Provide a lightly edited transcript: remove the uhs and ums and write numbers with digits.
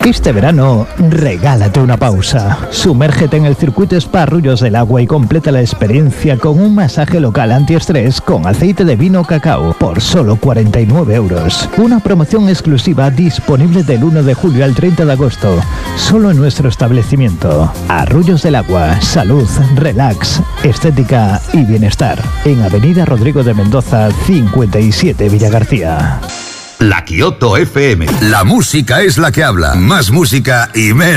Este verano, regálate una pausa. Sumérgete en el circuito Spa Arroyos del Agua y completa la experiencia con un masaje local antiestrés con aceite de vino cacao por solo 49 euros. Una promoción exclusiva disponible del 1 de julio al 30 de agosto. Solo en nuestro establecimiento. Arroyos del Agua, salud, relax, estética y bienestar. En Avenida Rodrigo de Mendoza, 57 Villagarcía. La Kioto FM. La música es la que habla. Más música y menos